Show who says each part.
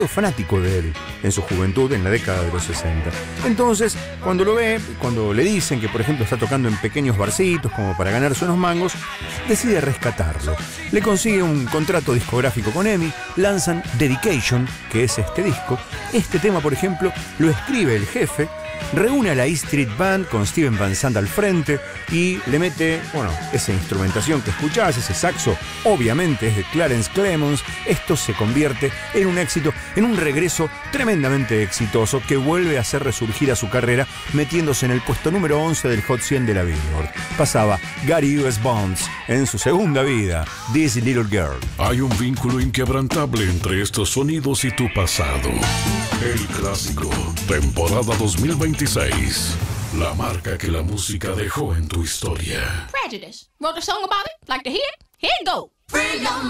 Speaker 1: fanático de él en su juventud, en la década de los 60. Entonces, cuando lo ve, cuando le dicen que, por ejemplo, está tocando en pequeños barcitos como para ganarse unos mangos, decide rescatarlo. Le consigue un contrato discográfico con EMI, lanzan Dedication, que es este disco. Este tema, por ejemplo, lo escribe el jefe, reúne a la E Street Band con Steven Van Zandt al frente y le mete, esa instrumentación que escuchás, ese saxo, obviamente es de Clarence Clemons. Esto se convierte en un éxito, en un regreso tremendamente exitoso que vuelve a hacer resurgir a su carrera, metiéndose en el puesto número 11 del Hot 100 de la Billboard. Pasaba Gary U.S. Bonds en su segunda vida, This Little Girl.
Speaker 2: Hay un vínculo inquebrantable entre estos sonidos y tu pasado. El clásico, temporada 2026. La marca que la música dejó en tu historia.
Speaker 3: Prejudice. Wrote a song about it? Like to hear it? Here it go. Free your